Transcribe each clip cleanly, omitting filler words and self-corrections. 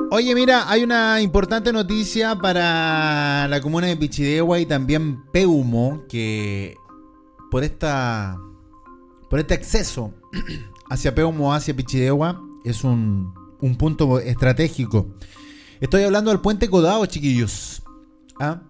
Oye, mira, hay una importante noticia para la comuna de Pichidegua y también Peumo, que por este acceso hacia Peumo, hacia Pichidegua, es un punto estratégico. Estoy hablando del puente Codao, chiquillos. ¿Ah?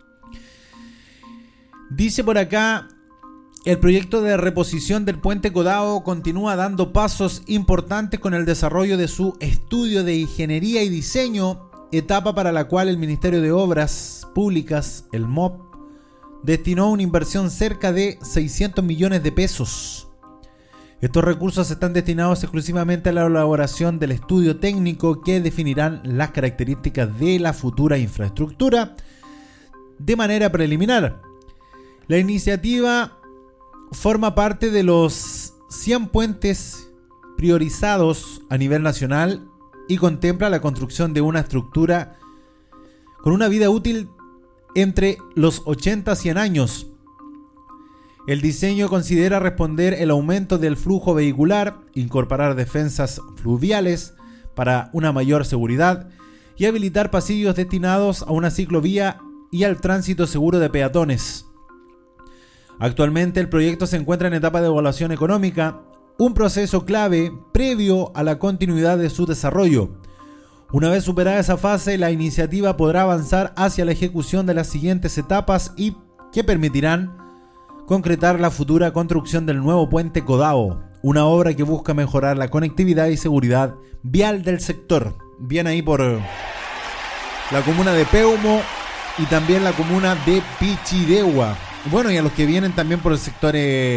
Dice por acá, el proyecto de reposición del puente Codao continúa dando pasos importantes con el desarrollo de su estudio de ingeniería y diseño, etapa para la cual el Ministerio de Obras Públicas, el MOP, destinó una inversión cerca de 600 millones de pesos. Estos recursos están destinados exclusivamente a la elaboración del estudio técnico que definirán las características de la futura infraestructura de manera preliminar. La iniciativa forma parte de los 100 puentes priorizados a nivel nacional y contempla la construcción de una estructura con una vida útil entre los 80 a 100 años. El diseño considera responder el aumento del flujo vehicular, incorporar defensas fluviales para una mayor seguridad y habilitar pasillos destinados a una ciclovía y al tránsito seguro de peatones. Actualmente el proyecto se encuentra en etapa de evaluación económica, un proceso clave previo a la continuidad de su desarrollo. Una vez superada esa fase, la iniciativa podrá avanzar hacia la ejecución de las siguientes etapas y que permitirán concretar la futura construcción del nuevo puente Codao, una obra que busca mejorar la conectividad y seguridad vial del sector. Bien ahí por la comuna de Peumo y también la comuna de Pichidegua. Bueno, y a los que vienen también por el sector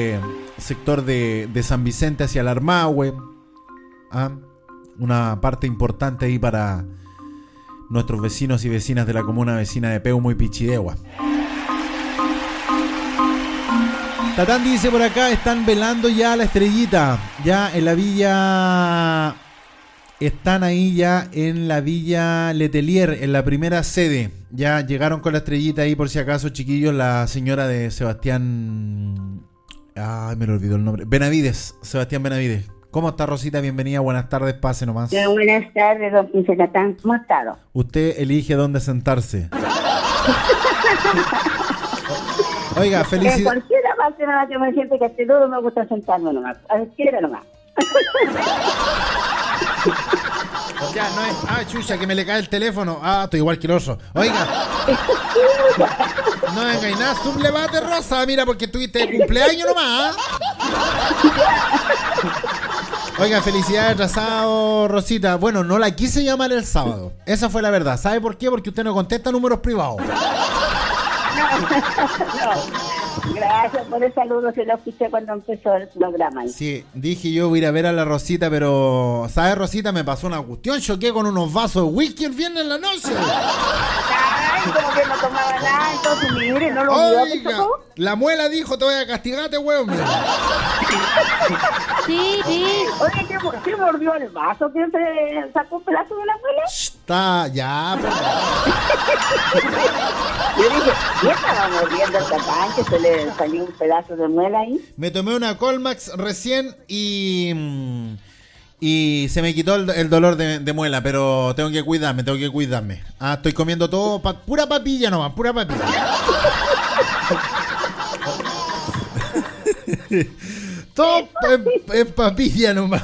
de San Vicente hacia el Armahue. Una parte importante ahí para nuestros vecinos y vecinas de la comuna vecina de Peumo y Pichidegua. Tatán dice por acá, están velando ya la estrellita. Ya en la villa... Están ahí ya en la Villa Letelier, en la primera sede. Ya llegaron con la estrellita ahí, por si acaso, chiquillos, la señora de Sebastián... Ay, me lo olvidó el nombre. Benavides, Sebastián Benavides. ¿Cómo está, Rosita? Bienvenida, buenas tardes, pase nomás. Buenas tardes, don Tatán. ¿Cómo ha estado? Usted elige dónde sentarse. Oiga, felicidades. En cualquiera parte nomás que me siente que esté duro, me gusta sentarme nomás. A la izquierda nomás. Ya, no es... Ah, chucha, que me le cae el teléfono. Ah, estoy igual que el oso. Oiga. No venga y nada, sublevate, Rosa. Mira, porque tuviste cumpleaños nomás. Oiga, felicidades atrasado, Rosita. Bueno, no la quise llamar el sábado. Esa fue la verdad. ¿Sabe por qué? Porque usted no contesta números privados. No. Gracias por el saludo, se lo escuché cuando empezó el programa. Sí, dije yo voy a ir a ver a la Rosita, pero ¿sabes, Rosita? Me pasó una cuestión, choqué con unos vasos de whisky el viernes en la noche. Ay, como que no tomaba nada, entonces mire, no lo Oiga, la muela dijo, te voy a castigarte, weón. Sí. Oye, ¿qué mordió el vaso? ¿Quién se sacó un pedazo de la muela? Está, ya, pero... Yo dije, ¿quién estaba mordiendo el Tatán que se le salió un pedazo de muela ahí? Me tomé una Colmax recién y se me quitó el dolor de muela, pero tengo que cuidarme. Ah, estoy comiendo todo, pura papilla nomás, pura papilla. Todo en papilla nomás.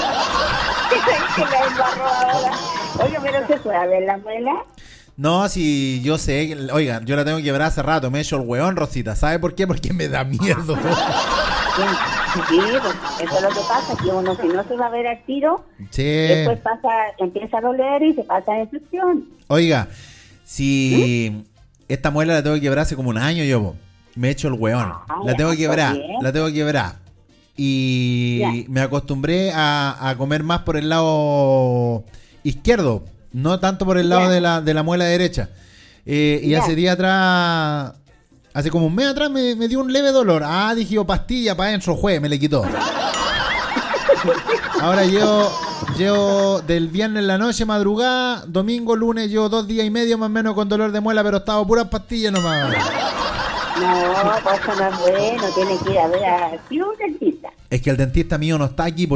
Oye, pero ¿se puede ver la muela? No, si yo sé, oiga, yo la tengo que quebrar hace rato, me he hecho el hueón, Rosita. ¿Sabe por qué? Porque me da miedo. Sí, pues eso es lo que pasa, que uno si no se va a ver al tiro, sí. Después empieza a doler y se pasa a infección. Oiga, si esta muela la tengo que quebrar hace como un año yo, me he hecho el hueón. La tengo que quebrar. Y ya. Me acostumbré a comer más por el lado izquierdo, no tanto por el lado de la muela derecha. Y hace días atrás, hace como un mes atrás me dio un leve dolor. Ah, dije yo, pastilla para adentro, me le quitó. Ahora llevo del viernes en la noche, madrugada, domingo, lunes, llevo 2 días y medio más o menos con dolor de muela, pero estaba puras pastillas nomás. No, pues eso no es bueno, tiene que ir a ver a un dentista. Es que el dentista mío no está aquí.